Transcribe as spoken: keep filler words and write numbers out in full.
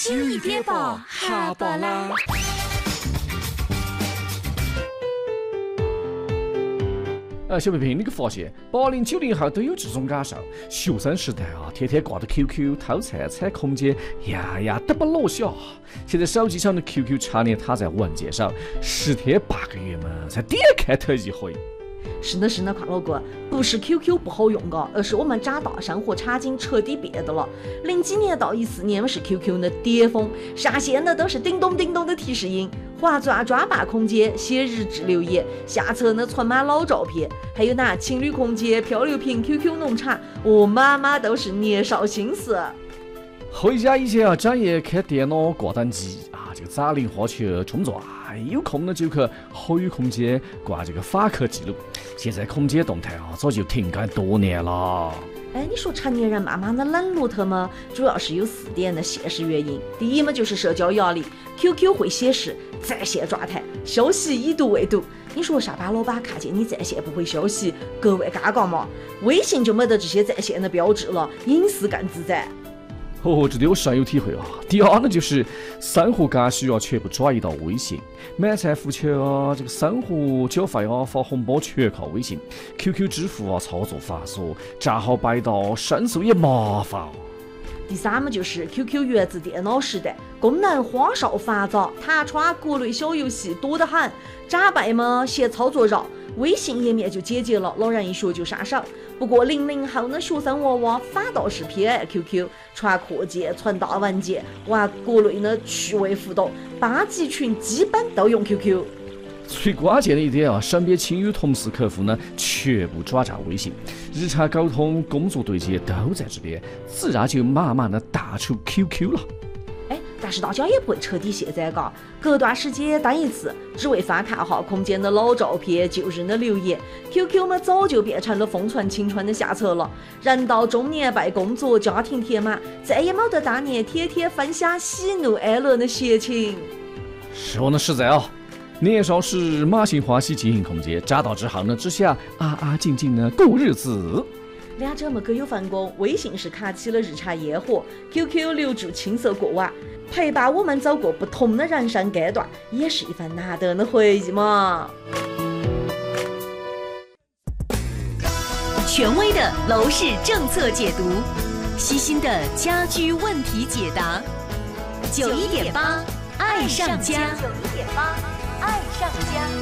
轻一点吧，哈巴拉。 呃，小平平，你可发现八零九零后都有这种感受？学生时代啊，天天挂着 Q Q 偷菜、踩空间，呀呀得不落下。现在手机上的 Q Q 常年躺在文件上，十天八个月嘛，才点开头一回。 是的，是的，快乐哥，不是 Q Q 不好用的，而是我们长大生活场景彻底变的了。零几年到一四年是 Q Q 的巅峰，上线的都是叮咚叮咚的提示音，划抓抓把空间，写日志留言，下册呢存满老照片，还有那情侣空间、漂流瓶、Q Q 农场，哦，妈妈都是年少心思。 回家以前啊，整夜看电脑挂单机啊，这个找零花钱冲撞，有空呢就去好友空间挂这个访客记录。现在空间动态啊，早就停更多年了。 哎，你说成年人慢慢的冷落他们，主要是有四点的现实原因。第一嘛，就是社交压力 ，Q Q 会显示在线状态，消息已读未读。你说上班老板看见你在线不回消息，格外尴尬嘛。微信就没得这些在线的标志了，隐私更自在。 哦，这点我深有体会啊。第二呢，就是生活感需要全部转移到微信，买菜付钱啊，这个生活缴费啊，发红包全靠微信。Q Q 支付啊，操作繁琐，账号摆到申诉也麻烦啊。 第三嘛，就是 Q Q 源自电脑时代，功能花哨繁杂，弹窗各类小游戏多得很，长辈嘛嫌操作绕，微信页面就简洁了，老人一学就上手。不过零零后的学生娃娃反倒是偏爱 Q Q， 传课件、存大文件，玩各类的趣味互动，八级群基本都用 Q Q。 最关键的一点啊，身边亲友、同事、客户呢，全部转战微信，日常沟通、工作对接都在这边，自然就慢慢的淡出 Q Q 了。 哎，但是大家也不会彻底卸载嘎，隔段时间登一次，只为翻看哈空间的老照片、旧日的留言。Q Q 嘛，早就变成了封存青春的下册了。人到中年被工作、家庭填满，再也没得当年天天分享喜怒哀乐的闲情。 说的实在啊。年少时满心欢喜经营空间，长大之后呢，只想安安静静的过日子。 两者嘛各有分工，微信是开启了日常烟火 ，Q Q 留住青涩过往，陪伴我们走过不同的人生阶段，也是一份难得的回忆嘛。 权威的楼市政策解读，细心的家居问题解答，九一点八爱上家。九一点八。爱上家。